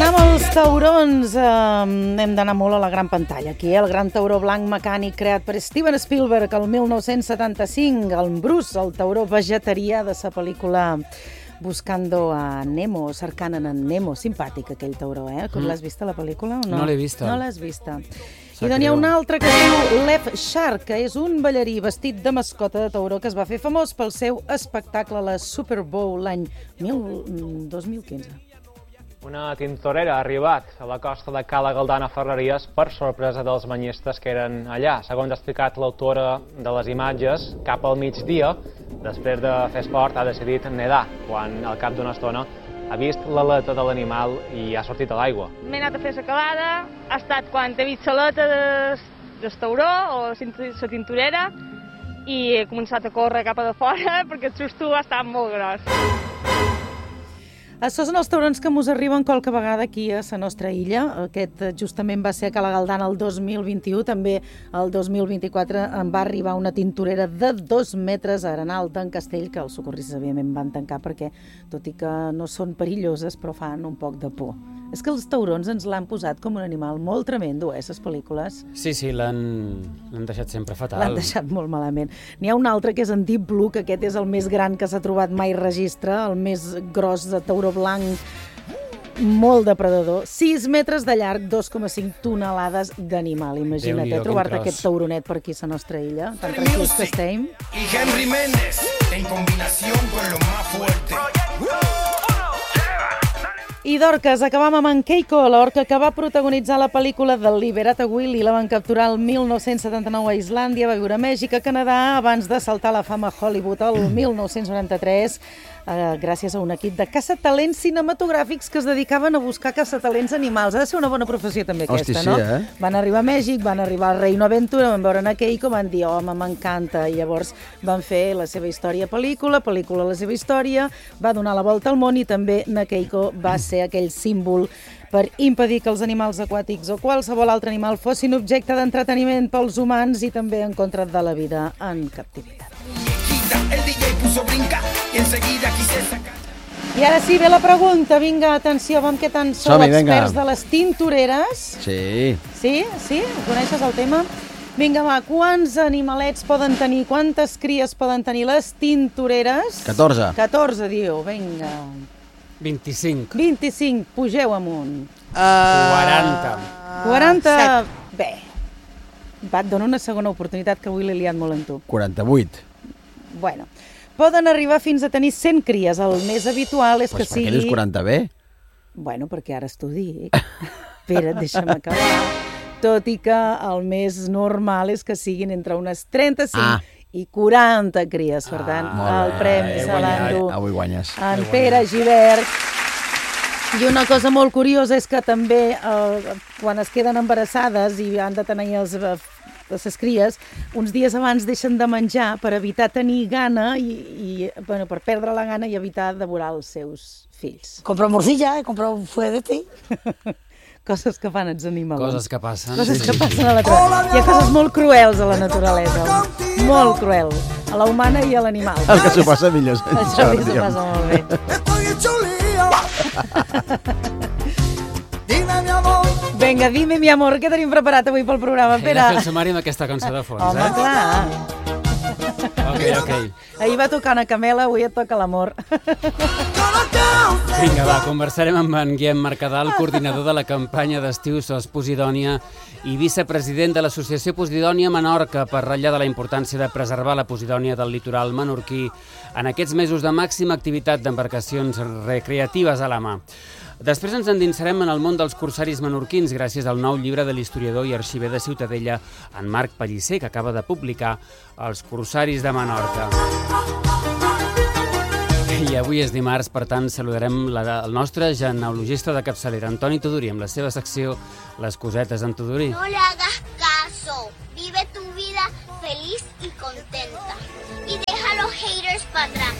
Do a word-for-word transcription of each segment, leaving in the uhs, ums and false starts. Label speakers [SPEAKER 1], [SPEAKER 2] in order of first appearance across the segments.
[SPEAKER 1] Tornem als taurons. Uh, hem d'anar molt a la gran pantalla. Aquí, el gran tauró blanc mecànic creat per Steven Spielberg el mil nou-cents setanta-cinc. El Bruce, el tauró vegetarià de sa pel·lícula Buscando a Nemo, cercant en Nemo. Simpàtic aquell tauró, eh? Mm. L'has vista, la pel·lícula? O no?
[SPEAKER 2] No l'he vista.
[SPEAKER 1] No l'has vista. I doncs hi ha un altre que es diu Lev Shark, que és un ballarí vestit de mascota de tauró que es va fer famós pel seu espectacle a la Super Bowl l'any dos mil quinze.
[SPEAKER 3] Una tintorera ha arribat a la costa de Cala Galdana Ferreries per sorpresa dels banyistes que eren allà. Segons ha explicat l'autora de les imatges, cap al migdia, després de fer esport, ha decidit nedar, quan al cap d'una estona ha vist l'aleta de l'animal i ha sortit a l'aigua.
[SPEAKER 4] M'he anat a fer la calada, ha estat quan he vist l'aleta del tauró o la tintorera i he començat a córrer cap a de fora perquè el susto ha estat molt gros.
[SPEAKER 1] Això són els taurons que mos arriben qualque vegada aquí a la nostra illa. Aquest justament va ser a Cala Galdana el dos mil vint-i-u. També el dos mil vint-i-quatre en va arribar una tintorera de dos metres a Arenal d'en Castell, que els socorristes evidentment van tancar perquè, tot i que no són perilloses, però fan un poc de por. És que els taurons ens l'han posat com un animal molt tremendo, eh, les pel·lícules.
[SPEAKER 2] Sí, sí, l'han deixat sempre fatal.
[SPEAKER 1] L'han deixat molt malament. N'hi ha un altre que és en Deep Blue, que aquest és el més gran que s'ha trobat mai registre, el més gros de tauró blanc, molt depredador, sis metres de llarg, dos coma cinc tonelades d'animal. Imagina't, eh, trobar-te aquest tauronet per aquí a la nostra illa, tan tranquils que estem.
[SPEAKER 5] I Henry Méndez, en combinació con lo más fuerte.
[SPEAKER 1] I d'orques, acabam amb en Keiko, l'orca que va protagonitzar la pel·lícula del Liberata Willy. La van capturar el mil nou-cents setanta-nou a Islàndia, va viure a Mèxic, a Canadà, abans de saltar a la fama a Hollywood el mil nou-cents noranta-tres, eh, gràcies a un equip de caçatalents cinematogràfics que es dedicaven a buscar caçatalents animals. Ha de ser una bona professió també aquesta,
[SPEAKER 6] Hosti,
[SPEAKER 1] no?
[SPEAKER 6] Sí, eh?
[SPEAKER 1] Van arribar a Mèxic, van arribar al Reino Aventura, van veure en Keiko, van dir, home, m'encanta, i llavors van fer la seva història pel·lícula, pel·lícula la seva història, va donar la volta al món i també na Keiko va ser aquell símbol per impedir que els animals aquàtics o qualsevol altre animal fossin objecte d'entreteniment pels humans i també en contra de la vida en captivitat. I ara sí, ve la pregunta. Vinga, atenció, vam que tant sou experts de les tintoreres.
[SPEAKER 6] Sí.
[SPEAKER 1] Sí? Sí? Coneixes el tema? Vinga, va, quants animalets poden tenir, quantes cries poden tenir les tintoreres?
[SPEAKER 6] catorze.
[SPEAKER 1] catorze, diu, vinga.
[SPEAKER 2] vint-i-cinc.
[SPEAKER 1] vint-i-cinc, pugeu amunt.
[SPEAKER 2] Uh, quaranta.
[SPEAKER 1] quaranta, bé. Va, et dono una segona oportunitat, que avui l'he liat molt amb tu.
[SPEAKER 6] quaranta-vuit.
[SPEAKER 1] Bueno, poden arribar fins a tenir cent cries. El més habitual és
[SPEAKER 6] pues
[SPEAKER 1] que sigui...
[SPEAKER 6] Per què dius quaranta bé?
[SPEAKER 1] Bueno, perquè ara t'ho dic. Espera't, deixa'm acabar. Tot i que el més normal és que siguin entre unes trenta-cinc ah. i quaranta cries. Per tant, ah, el premi se l'endú
[SPEAKER 6] avui guanyes.
[SPEAKER 1] en Pere Gibert. I una cosa molt curiosa és que també eh, quan es queden embarassades i han de tenir els, les cries, uns dies abans deixen de menjar per evitar tenir gana i, i bueno, per perdre la gana i evitar devorar els seus fills.
[SPEAKER 7] Comprar morcilla, he comprat un fuet de ti.
[SPEAKER 1] Coses que fan els animals.
[SPEAKER 2] Coses que passen.
[SPEAKER 1] Coses que passen a la naturalesa. Hi ha coses molt cruels a la naturalesa. Molt cruels. A la humana i a l'animal.
[SPEAKER 6] El que s'ho passa millor.
[SPEAKER 1] Això sí que s'ho passa molt bé. Vinga, dime, mi amor, què tenim preparat avui pel programa?
[SPEAKER 2] He de fer el sumari amb aquesta cançó de fons,
[SPEAKER 1] Home,
[SPEAKER 2] eh?
[SPEAKER 1] Home, clar.
[SPEAKER 2] Ok, ok.
[SPEAKER 1] Ahir va tocar una Camela, avui et toca l'amor.
[SPEAKER 2] Vinga, va, conversarem amb en Guillem Mercadal, coordinador de la campanya d'estiu Sos Posidònia i vicepresident de l'Associació Posidònia Menorca, per ratllar de la importància de preservar la posidònia del litoral menorquí en aquests mesos de màxima activitat d'embarcacions recreatives a la mà. Després ens endinsarem en el món dels corsaris menorquins gràcies al nou llibre de l'historiador i arxiver de Ciutadella, en Marc Pellicer, que acaba de publicar Els corsaris de Menorca. I avui és dimarts, per tant, saludarem la, el nostre genealogista de capçalera, Antoni Tudurí, amb la seva secció Les cosetes d'en Tudurí.
[SPEAKER 8] No le hagas caso, vive tu vida feliz y contenta y deja a los haters para atrás.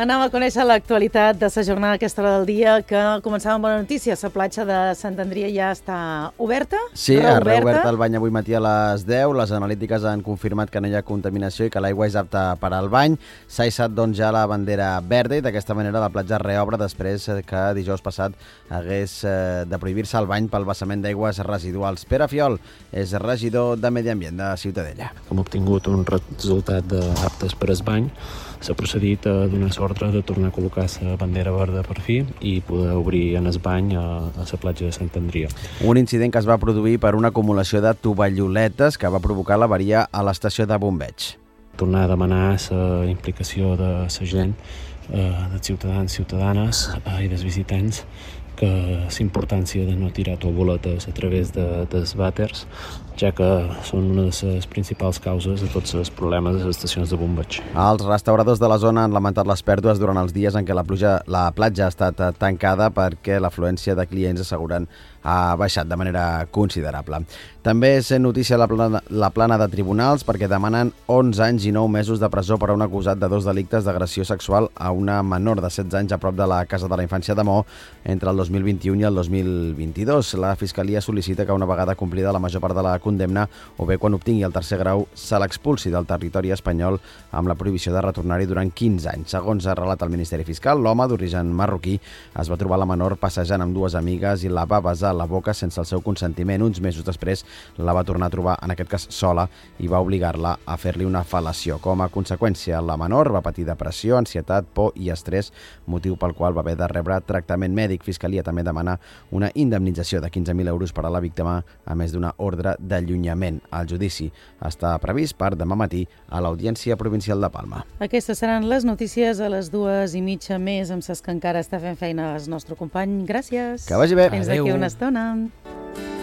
[SPEAKER 1] Anem a conèixer l'actualitat de la jornada a aquesta hora del dia, que començava amb bona notícia. La platja de Sant Andria ja està oberta?
[SPEAKER 6] Sí, ha reobert el bany avui matí a les deu. Les analítiques han confirmat que no hi ha contaminació i que l'aigua és apta per al bany. S'ha hissat doncs, ja la bandera verda i d'aquesta manera la platja reobre després que dijous passat hagués eh, de prohibir-se el bany pel vessament d'aigües residuals. Pere Fiol és regidor de Medi Ambient de Ciutadella.
[SPEAKER 9] Hem obtingut un resultat d'aptes per al bany. S'ha procedit a donar l'ordre de tornar a col·locar la bandera verda per fi i poder obrir en el bany a, a la platja de Sant Andria.
[SPEAKER 6] Un incident que es va produir per una acumulació de tovalloletes que va provocar l'avaria a l'estació de bombeig.
[SPEAKER 9] Tornar a demanar la implicació de la gent, eh, dels ciutadans, ciutadanes eh, i dels visitants, que la importància de no tirar tovalloletes a través de, dels vàters, ja que són una de les principals causes de tots els problemes de les estacions de bombeig.
[SPEAKER 6] Els restauradors de la zona han lamentat les pèrdues durant els dies en què la, pluja, la platja ha estat tancada perquè l'afluència de clients asseguren ha baixat de manera considerable. També és notícia la plana, la plana de tribunals perquè demanen onze anys i nou mesos de presó per a un acusat de dos delictes d'agressió sexual a una menor de setze anys a prop de la Casa de la Infància de Maó entre el dos mil vint-i-u i el dos mil vint-i-dos. La Fiscalia sol·licita que una vegada complida la major part de la condemna o bé quan obtingui el tercer grau se l'expulsi del territori espanyol amb la prohibició de retornar-hi durant quinze anys. Segons ha relatat el Ministeri Fiscal, l'home d'origen marroquí es va trobar la menor passejant amb dues amigues i la va besar la boca sense el seu consentiment. Uns mesos després la va tornar a trobar, en aquest cas sola, i va obligar-la a fer-li una fel·lació. Com a conseqüència, la menor va patir depressió, ansietat, por i estrès, motiu pel qual va haver de rebre tractament mèdic. Fiscalia també demana una indemnització de quinze mil euros per a la víctima, a més d'una ordre d'allunyament. El judici està previst per demà matí a l'Audiència Provincial de Palma.
[SPEAKER 1] Aquestes seran les notícies a les dues i mitja més, amb ses que encara està fent feina el nostre company. Gràcies.
[SPEAKER 6] Que vagi bé.
[SPEAKER 1] Fins d'aquí una estona.